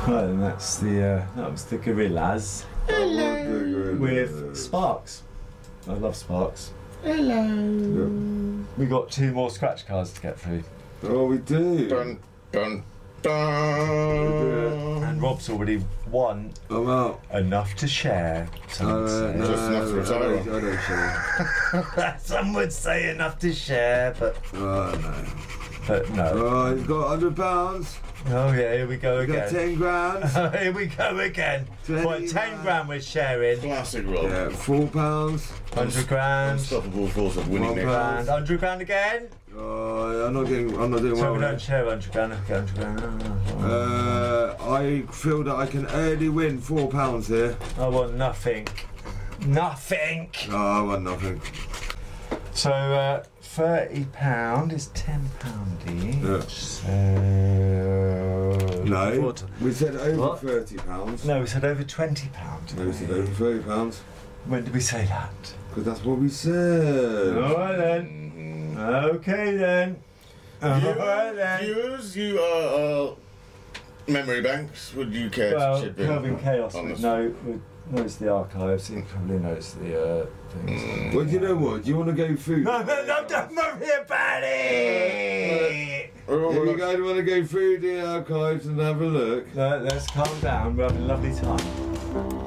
Well, and that was the Gorillas. With Sparks. I love Sparks. Hello. We got 2 more scratch cards to get through. Oh, we do. Dun, dun, dun. And Rob's already won I'm out. enough to share. Some would say. Just enough to retire. I don't share. Some would say enough to share, but no. Oh, you've got £100. Oh yeah, here we go You've got again. 10 grand. Here we go again. 20 What, 10 grand we're sharing? Classic Rob. Yeah, £4. 100 grand. Unstoppable force of winning One next. grand. 100 grand again? Oh, I'm not doing So we well. don't share 100 grand, I get 100 grand. I feel that I can only win £4 here. I want nothing. Nothing! Oh, I want nothing. So, £30 is £10 each. Yeah. So... No, we said over What? £30. No, we said over £20. No, we said over £30. When did we say that? Because that's what we said. Alright then. Okay then. Alright then. Viewers, you are memory banks. Would you care Well, to chip in? Kelvin Chaos on would this? knows the archives. He probably knows the things. Well, do you know what? Do you want to go through? No, don't worry about it! If you guys want to go through the archives and have a look. Let's calm down. We're having a lovely time.